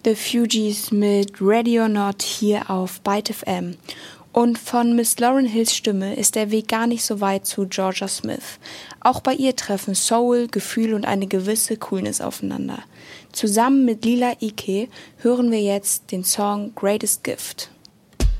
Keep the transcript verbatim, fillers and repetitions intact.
The Fugees mit Ready or Not hier auf Byte F M. Und von Miss Lauryn Hills Stimme ist der Weg gar nicht so weit zu Jorja Smith. Auch bei ihr treffen Soul, Gefühl und eine gewisse Coolness aufeinander. Zusammen mit Lila Ike hören wir jetzt den Song Greatest Gift.